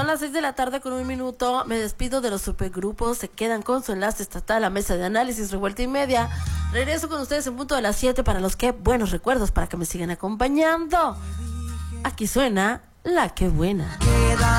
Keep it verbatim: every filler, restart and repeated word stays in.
las seis de la tarde con un minuto. Me despido de los supergrupos. Se quedan con su enlace estatal a mesa de análisis revuelta y media. Regreso con ustedes en punto de las siete para los que buenos recuerdos, para que me sigan acompañando. Aquí suena La Que Buena.